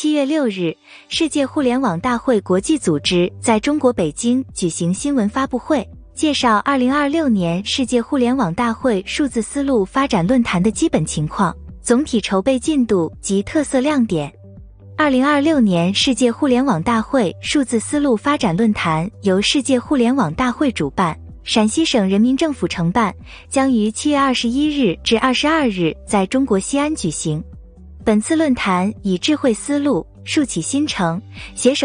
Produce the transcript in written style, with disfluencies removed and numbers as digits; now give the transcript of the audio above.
7月6日，世界互联网大会国际组织在中国北京举行新闻发布会，介绍2026年世界互联网大会数字丝路发展论坛的基本情况、总体筹备进度及特色亮点。2026年世界互联网大会数字丝路发展论坛由世界互联网大会主办，陕西省人民政府承办，将于7月21日至22日在中国西安举行。本次论坛以智慧丝路、树起新城，携手